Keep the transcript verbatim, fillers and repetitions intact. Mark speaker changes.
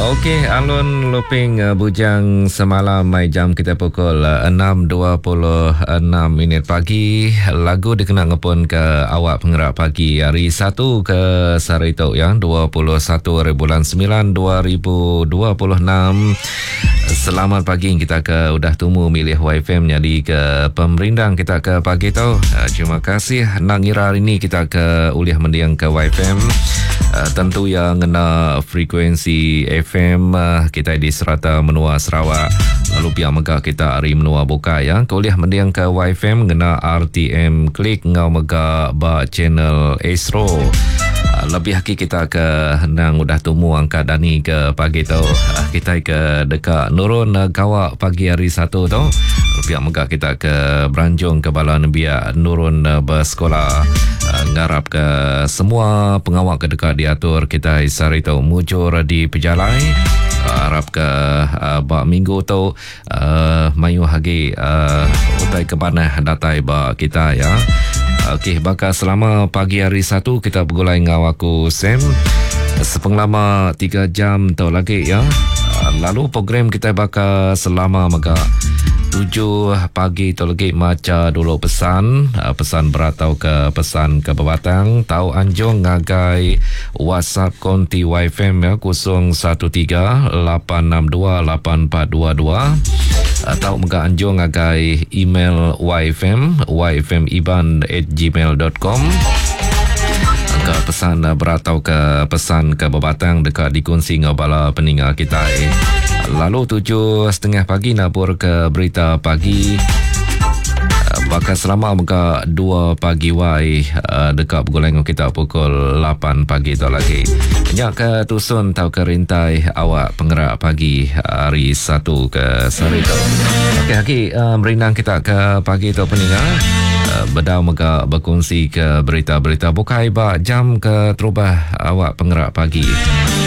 Speaker 1: Okey, alun luping uh, bujang semalam mai jam kita pukul uh, enam dua puluh enam minit pagi. Lagu dikenal ngepun ke awak penggerak pagi hari satu ke Sarito yang dua puluh satu hari bulan sembilan dua ribu dua puluh enam. Selamat pagi, kita ke udah temu milih Y F M jadi ke pemerindang kita ke pagi tu. Uh, terima kasih. Nak ngira hari ni kita ke uliah mendiang ke Y F M. Uh, tentu yang ngena frekuensi F M uh, kita di Serata Menua Sarawak. Lalu pihak megah kita hari Menua Buka ya. Kuliah mendiang ke Y F M ngena R T M klik ngau megah ba channel Astro. Uh, lebih haki kita ke henang udah tumu angkat Dani ke pagi tu. Uh, kita ke dekat Nurun uh, Kawak pagi hari satu tu. Pihak megah kita ke Beranjung ke Balan biak Nurun uh, bersekolah. Uh, ngarap ke semua pengawal ke dekat diatur kita isari tu mujur di pejalai. Uh, harap ke uh, bak minggu tu uh, mayu hagi uh, utai ke mana datai bak kita ya. Okey, bakal selama pagi hari satu kita bergulai dengan aku Sam sepenglama tiga jam tu lagi ya. Uh, lalu program kita bakal selama maka tujuh pagi tu lagi maca dulu pesan uh, pesan beratau ke pesan ke Bebatang tau anjung ngagai WhatsApp konti Y F M ya kosong satu tiga lapan enam dua lapan empat dua dua atau mega anjung ngagai email Y F M y f m iban at gmail dot com. Ke pesan uh, beratau ke pesan ke Bebatang dekat dikongsi ngabala peninggal kita eh. Lalu tujuh setengah pagi nabur ke berita pagi. Bakal selama muka dua pagi wai uh, dekat bergulai kita pukul lapan pagi tu lagi. Nyak ke tusun tau ke rintai awak penggerak pagi hari satu ke Sarito. Okey, haki uh, merinang kita ke pagi tu peninggal. Uh, bedau muka berkongsi ke berita-berita bukai bak jam ke terubah awak penggerak pagi.